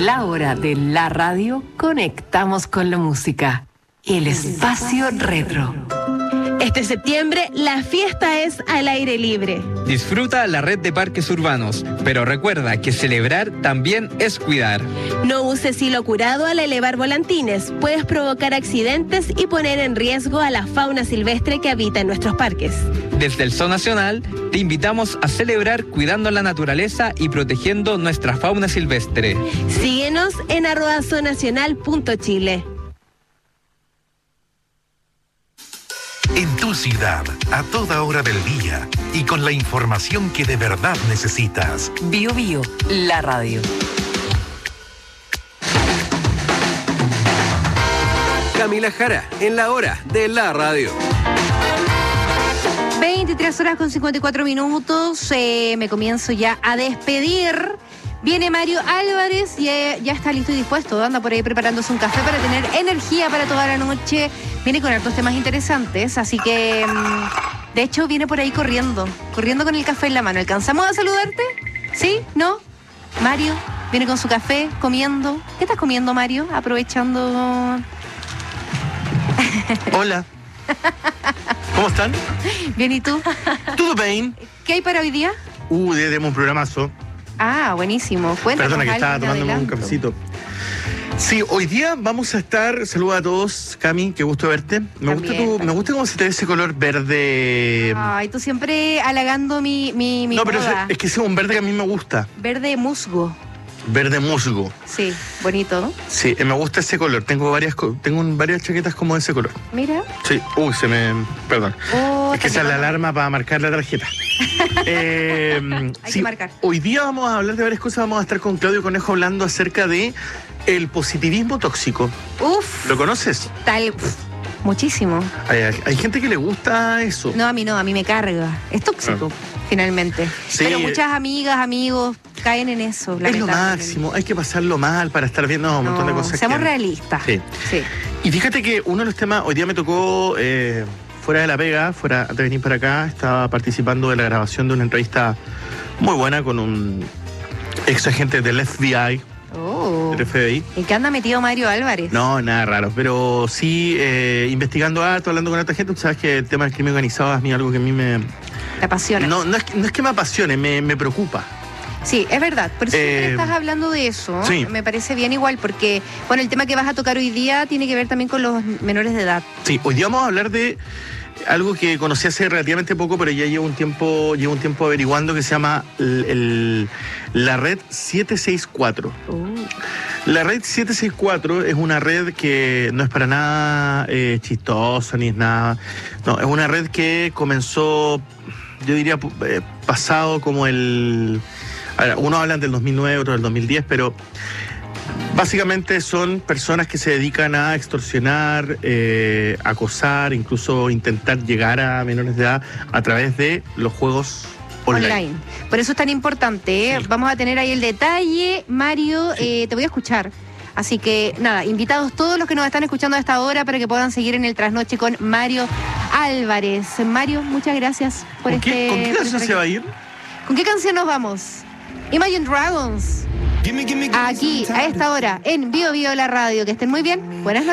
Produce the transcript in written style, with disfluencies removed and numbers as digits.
la hora de la radio, conectamos con la música. El espacio retro. Este septiembre, la fiesta es al aire libre. Disfruta la red de parques urbanos, pero recuerda que celebrar también es cuidar. No uses hilo curado al elevar volantines. Puedes provocar accidentes y poner en riesgo a la fauna silvestre que habita en nuestros parques. Desde el Zoo Nacional, te invitamos a celebrar cuidando la naturaleza y protegiendo nuestra fauna silvestre. Síguenos en @zoonacional.chile. En tu ciudad, a toda hora del día y con la información que de verdad necesitas. Bio Bio, la radio. Camila Jara, en la hora de la radio. 23 horas con 54 minutos. Me comienzo ya a despedir. Viene Mario Álvarez y ya está listo y dispuesto. Anda por ahí preparándose un café para tener energía para toda la noche. Viene con hartos temas interesantes, así que de hecho viene por ahí corriendo con el café en la mano. ¿Alcanzamos a saludarte? ¿Sí? ¿No? Mario viene con su café, comiendo. ¿Qué estás comiendo, Mario? Aprovechando. Hola. ¿Cómo están? Bien, ¿y tú? ¿Todo bien? ¿Qué hay para hoy día? Tenemos un programazo. Ah, buenísimo. Cuéntanos. Perdona que estaba algo en tomándome un adelanto. cafecito. Sí, hoy día vamos a estar. Saludos a todos, Cami, qué gusto verte. Me gusta cómo se te ve ese color verde. Ay, tú siempre halagando mi No, pero moda. es que es un verde que a mí me gusta. Verde musgo. Verde musgo. Sí, bonito, ¿no? Sí, me gusta ese color. Tengo varias chaquetas como de ese color. Mira. Sí, perdón. Es que esa es la alarma para marcar la tarjeta. Hay que marcar. Hoy día vamos a hablar de varias cosas. Vamos a estar con Claudio Conejo hablando acerca de el positivismo tóxico. Uf. ¿Lo conoces? Muchísimo. Hay gente que le gusta eso. No, a mí me carga. Es tóxico, finalmente. Sí. Pero muchas amigas, amigos caen en eso. Es lo lamentablemente. máximo. Hay que pasarlo mal para estar viendo un montón de cosas. Seamos realistas. Sí. Y fíjate que uno de los temas, hoy día me tocó, fuera de la pega, fuera de venir para acá, estaba participando de la grabación de una entrevista muy buena con un ex agente del FBI, del FBI. ¿En qué anda metido Mario Álvarez? No, nada raro, pero sí investigando harto, hablando con otra gente. Tú sabes que el tema del crimen organizado es a mí algo que a mí me... Te apasiona. No es que me apasione, me preocupa. Sí, es verdad. Por eso siempre estás hablando de eso. Sí. Me parece bien igual, porque bueno, el tema que vas a tocar hoy día tiene que ver también con los menores de edad. Sí, hoy día vamos a hablar de algo que conocí hace relativamente poco, pero ya llevo un tiempo averiguando, que se llama la red 764. La red 764 es una red que no es para nada chistosa ni es nada. No, es una red que comenzó, yo diría, pasado como el... Ahora, unos hablan del 2009, otros del 2010, pero básicamente son personas que se dedican a extorsionar, acosar, incluso intentar llegar a menores de edad a través de los juegos online. Por eso es tan importante, ¿eh? Sí. Vamos a tener ahí el detalle. Mario, te voy a escuchar. Así que nada, invitados todos los que nos están escuchando a esta hora para que puedan seguir en el trasnoche con Mario Álvarez. Mario, muchas gracias por ¿Con qué canción se va a ir? ¿Con qué canción nos vamos? Imagine Dragons. Aquí, a esta hora, en Bio Bio la radio. Que estén muy bien. Buenas noches.